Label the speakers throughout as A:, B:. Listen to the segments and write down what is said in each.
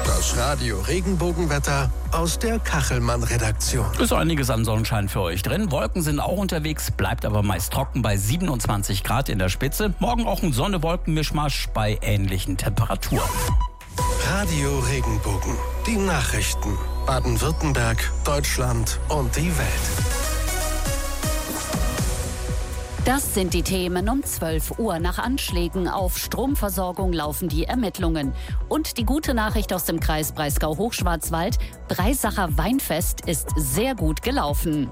A: Das Radio Regenbogenwetter aus der Kachelmann-Redaktion.
B: Ist einiges an Sonnenschein für euch drin. Wolken sind auch unterwegs, bleibt aber meist trocken bei 27 Grad in der Spitze. Morgen auch ein Sonne-Wolken-Mischmasch bei ähnlichen Temperaturen.
A: Radio Regenbogen. Die Nachrichten. Baden-Württemberg, Deutschland und die Welt.
C: Das sind die Themen um 12 Uhr. Nach Anschlägen auf Stromversorgung laufen die Ermittlungen. Und die gute Nachricht aus dem Kreis Breisgau-Hochschwarzwald: Breisacher Weinfest ist sehr gut gelaufen.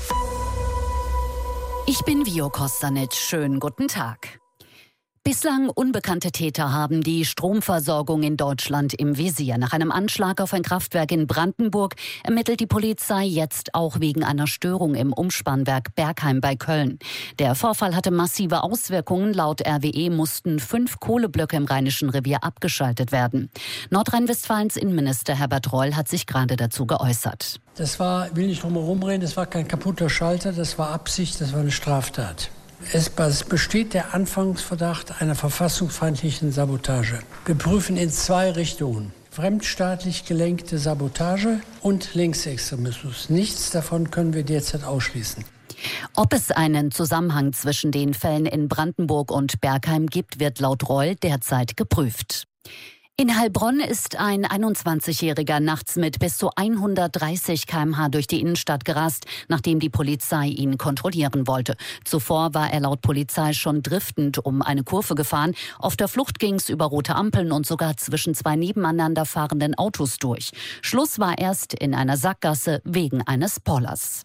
C: Ich bin Vio Kostanic. Schönen guten Tag. Bislang unbekannte Täter haben die Stromversorgung in Deutschland im Visier. Nach einem Anschlag auf ein Kraftwerk in Brandenburg ermittelt die Polizei jetzt auch wegen einer Störung im Umspannwerk Bergheim bei Köln. Der Vorfall hatte massive Auswirkungen. Laut RWE mussten 5 Kohleblöcke im Rheinischen Revier abgeschaltet werden. Nordrhein-Westfalens Innenminister Herbert Reul hat sich gerade dazu geäußert.
D: Das war, will nicht drum herum reden, das war kein kaputter Schalter, das war Absicht, das war eine Straftat. Es besteht der Anfangsverdacht einer verfassungsfeindlichen Sabotage. Wir prüfen in 2 Richtungen: fremdstaatlich gelenkte Sabotage und Linksextremismus. Nichts davon können wir derzeit ausschließen.
C: Ob es einen Zusammenhang zwischen den Fällen in Brandenburg und Bergheim gibt, wird laut Reul derzeit geprüft. In Heilbronn ist ein 21-Jähriger nachts mit bis zu 130 km/h durch die Innenstadt gerast, nachdem die Polizei ihn kontrollieren wollte. Zuvor war er laut Polizei schon driftend um eine Kurve gefahren. Auf der Flucht ging es über rote Ampeln und sogar zwischen 2 nebeneinander fahrenden Autos durch. Schluss war erst in einer Sackgasse wegen eines Pollers.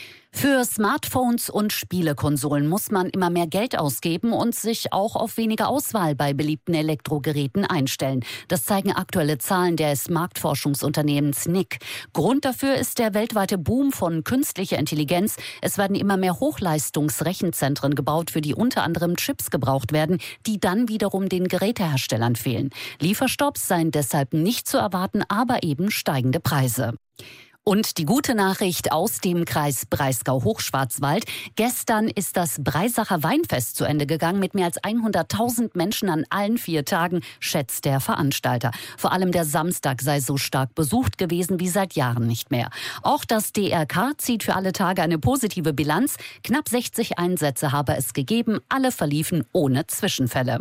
C: Für Smartphones und Spielekonsolen muss man immer mehr Geld ausgeben und sich auch auf weniger Auswahl bei beliebten Elektrogeräten einstellen. Das zeigen aktuelle Zahlen des Marktforschungsunternehmens NIC. Grund dafür ist der weltweite Boom von künstlicher Intelligenz. Es werden immer mehr Hochleistungsrechenzentren gebaut, für die unter anderem Chips gebraucht werden, die dann wiederum den Geräteherstellern fehlen. Lieferstopps seien deshalb nicht zu erwarten, aber eben steigende Preise. Und die gute Nachricht aus dem Kreis Breisgau-Hochschwarzwald: Gestern ist das Breisacher Weinfest zu Ende gegangen mit mehr als 100.000 Menschen an allen 4 Tagen, schätzt der Veranstalter. Vor allem der Samstag sei so stark besucht gewesen wie seit Jahren nicht mehr. Auch das DRK zieht für alle Tage eine positive Bilanz. Knapp 60 Einsätze habe es gegeben, alle verliefen ohne Zwischenfälle.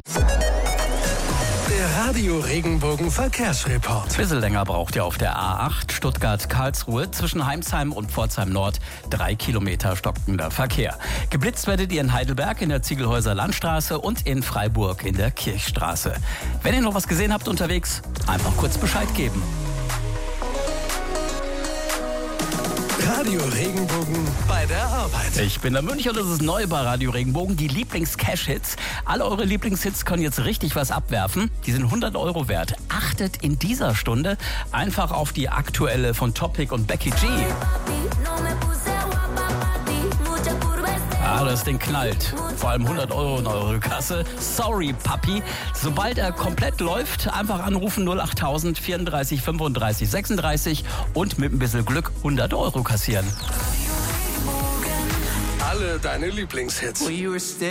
A: Der Radio Regenbogen Verkehrsreport.
B: Ein bisschen länger braucht ihr auf der A8 Stuttgart-Karlsruhe zwischen Heimsheim und Pforzheim Nord. 3 Kilometer stockender Verkehr. Geblitzt werdet ihr in Heidelberg in der Ziegelhäuser Landstraße und in Freiburg in der Kirchstraße. Wenn ihr noch was gesehen habt unterwegs, einfach kurz Bescheid geben.
A: Radio Regenbogen bei der Arbeit.
B: Ich bin der Münch und das ist neu bei Radio Regenbogen, die Lieblings-Cash-Hits. Alle eure Lieblingshits können jetzt richtig was abwerfen. Die sind 100 € wert. Achtet in dieser Stunde einfach auf die aktuelle von Topic und Becky G. Ja, das Ding knallt. Vor allem 100 € in eure Kasse. Sorry, Papi. Sobald er komplett läuft, einfach anrufen 08000 34 35 36 und mit ein bisschen Glück 100 € kassieren.
A: Alle deine Lieblingshits.